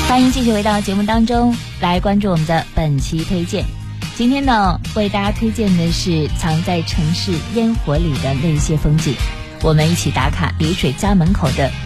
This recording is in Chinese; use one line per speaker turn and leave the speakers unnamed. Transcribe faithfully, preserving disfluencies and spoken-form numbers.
欢迎继续回到节目当中来关注我们的本期推荐。今天呢，为大家推荐的是藏在城市烟火里的那些风景。我们一起打卡丽水家门口的